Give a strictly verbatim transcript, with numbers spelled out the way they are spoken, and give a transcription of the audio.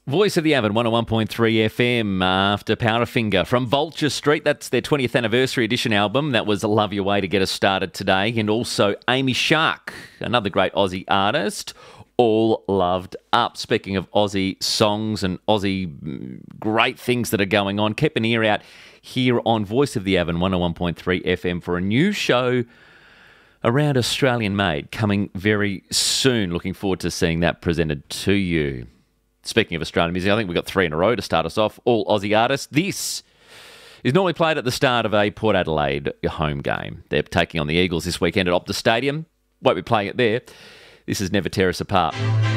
Voice of the Avon, one oh one point three F M after Powderfinger from Vulture Street. That's their twentieth anniversary edition album. That was Love Your Way to get us started today. And also Amy Shark, another great Aussie artist, All Loved Up. Speaking of Aussie songs and Aussie great things that are going on, keep an ear out here on Voice of the Avon, one oh one point three F M for a new show around Australian made coming very soon. Looking forward to seeing that presented to you. Speaking of Australian music, I think we've got three in a row to start us off. All Aussie artists. This is normally played at the start of a Port Adelaide home game. They're taking on the Eagles this weekend at Optus Stadium. Won't be playing it there. This is Never Tear Us Apart.